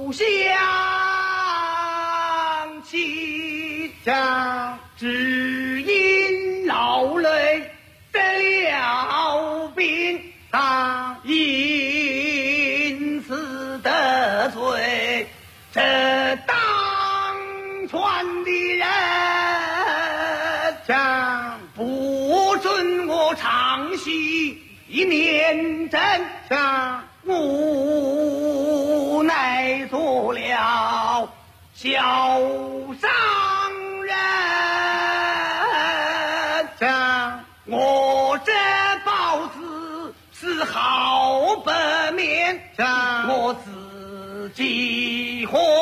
不想起，只因劳累得了病，因此得罪这当权的人，不准我唱戏念真，无奈做了小商人。我这包子是好白面，我自己活